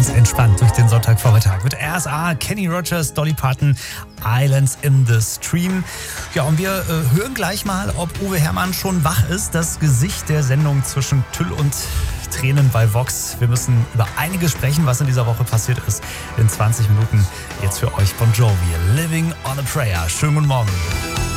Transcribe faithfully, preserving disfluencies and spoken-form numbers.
ganz entspannt durch den Sonntagvormittag mit R S A, Kenny Rogers, Dolly Parton, Islands in the Stream. Ja, und wir äh, hören gleich mal, ob Uwe Herrmann schon wach ist. Das Gesicht der Sendung zwischen Tüll und Tränen bei Vox. Wir müssen über einiges sprechen, was in dieser Woche passiert ist. In zwanzig Minuten jetzt für euch Bon Jovi, Living on a Prayer. Schönen guten Morgen.